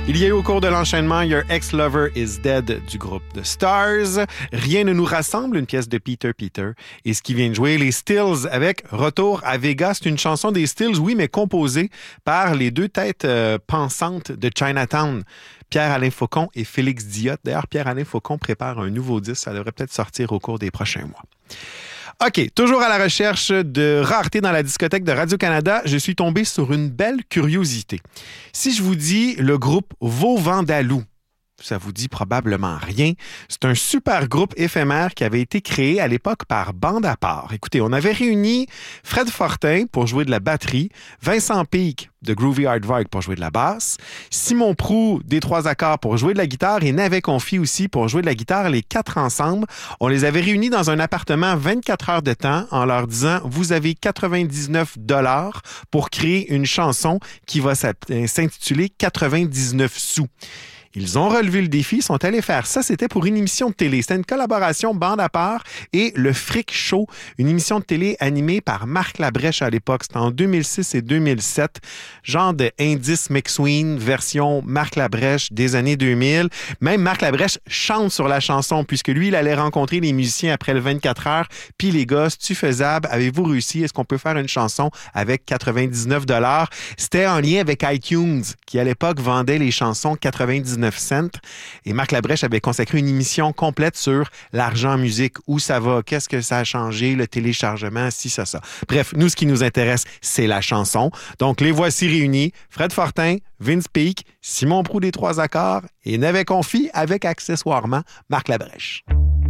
Il y a eu au cours de l'enchaînement Your Ex-Lover is Dead du groupe The Stars, Rien ne nous rassemble, une pièce de Peter Peter, et ce qui vient de jouer, les Stills avec Retour à Vegas. C'est une chanson des Stills, oui, mais composée par les deux têtes pensantes de Chinatown, Pierre-Alain Faucon et Félix Diot. D'ailleurs, Pierre-Alain Faucon prépare un nouveau disque, ça devrait peut-être sortir au cours des prochains mois. OK, toujours à la recherche de rareté dans la discothèque de Radio-Canada, je suis tombé sur une belle curiosité. Si je vous dis le groupe Vauvandalou, ça vous dit probablement rien. C'est un super groupe éphémère qui avait été créé à l'époque par Bande à part. Écoutez, on avait réuni Fred Fortin pour jouer de la batterie, Vincent Peake de Groovy Hardvark pour jouer de la basse, Simon Proulx des Trois Accords pour jouer de la guitare et Navet Confi aussi pour jouer de la guitare, les quatre ensemble. On les avait réunis dans un appartement 24 heures de temps en leur disant « Vous avez 99 $ pour créer une chanson qui va s'intituler 99 sous ». Ils ont relevé le défi, sont allés faire ça. C'était pour une émission de télé. C'était une collaboration Bande à part et Le Fric Show, une émission de télé animée par Marc Labrèche à l'époque. C'était en 2006 et 2007. Genre de Indice McSween, version Marc Labrèche des années 2000. Même Marc Labrèche chante sur la chanson puisque lui, il allait rencontrer les musiciens après le 24 heures. Puis les gars, c'est-tu faisable? Avez-vous réussi? Est-ce qu'on peut faire une chanson avec 99 $? C'était en lien avec iTunes qui, à l'époque, vendait les chansons 99 cents. Et Marc Labrèche avait consacré une émission complète sur l'argent en musique, où ça va, qu'est-ce que ça a changé, le téléchargement, si, ça. Bref, nous, ce qui nous intéresse, c'est la chanson. Donc, les voici réunis. Fred Fortin, Vince Peake, Simon Proulx des Trois Accords et Navet Confi avec accessoirement Marc Labrèche.